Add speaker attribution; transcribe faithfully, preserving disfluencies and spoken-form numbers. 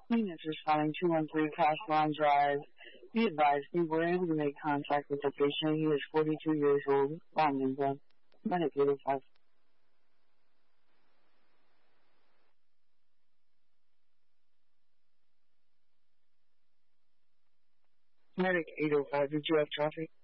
Speaker 1: Maintenance responding two one three Castellon Drive. Be advised, we were able to make contact with the patient. He is forty-two years old. Bombing blood. Medic eight oh five. Medic eight oh five, did you have traffic?